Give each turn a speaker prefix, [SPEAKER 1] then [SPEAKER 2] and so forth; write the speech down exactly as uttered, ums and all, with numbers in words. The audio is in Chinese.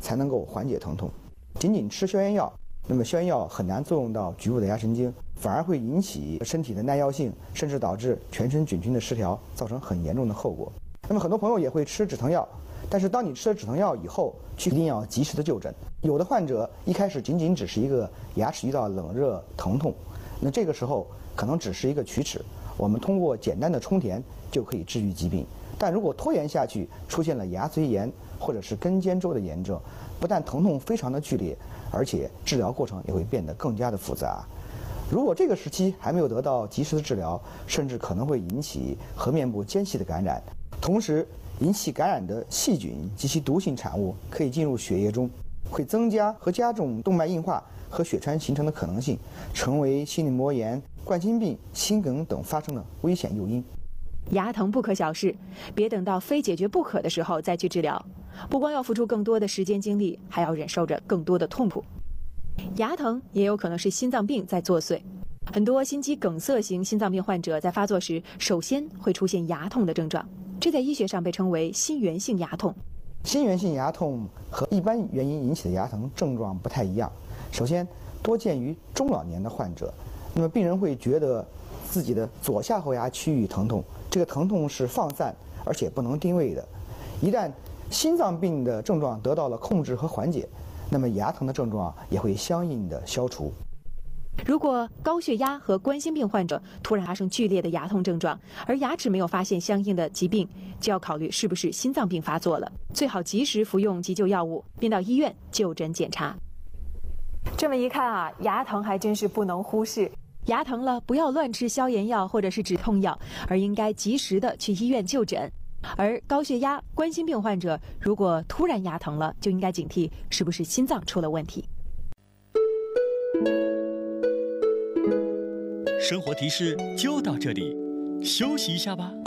[SPEAKER 1] 才能够缓解疼痛。仅仅吃消炎药，那么消炎药很难作用到局部的牙神经，反而会引起身体的耐药性，甚至导致全身菌群的失调，造成很严重的后果。那么很多朋友也会吃止疼药，但是当你吃了止疼药以后，去一定要及时的就诊。有的患者一开始仅仅只是一个牙齿遇到冷热疼痛，那这个时候可能只是一个龋齿，我们通过简单的充填就可以治愈疾病。但如果拖延下去，出现了牙髓炎或者是根尖周的炎症，不但疼痛非常的剧烈，而且治疗过程也会变得更加的复杂。如果这个时期还没有得到及时的治疗，甚至可能会引起颌面部间隙的感染，同时引起感染的细菌及其毒性产物可以进入血液中，会增加和加重动脉硬化和血栓形成的可能性，成为心筋膜炎、冠心病、心梗等发生的危险诱因。
[SPEAKER 2] 牙疼不可小视，别等到非解决不可的时候再去治疗，不光要付出更多的时间精力，还要忍受着更多的痛苦。牙疼也有可能是心脏病在作祟，很多心肌梗塞型心脏病患者在发作时，首先会出现牙痛的症状，这在医学上被称为心源性牙痛。
[SPEAKER 1] 心源性牙痛和一般原因引起的牙疼症状不太一样，首先多见于中老年的患者，那么病人会觉得自己的左下后牙区域疼痛，这个疼痛是放散而且不能定位的。一旦心脏病的症状得到了控制和缓解，那么牙疼的症状也会相应的消除。
[SPEAKER 2] 如果高血压和冠心病患者突然发生剧烈的牙痛症状，而牙齿没有发现相应的疾病，就要考虑是不是心脏病发作了，最好及时服用急救药物，并到医院就诊检查。这么一看啊，牙疼还真是不能忽视。牙疼了，不要乱吃消炎药或者是止痛药，而应该及时的去医院就诊。而高血压、冠心病患者如果突然牙疼了，就应该警惕是不是心脏出了问题。
[SPEAKER 3] 生活提示就到这里，休息一下吧。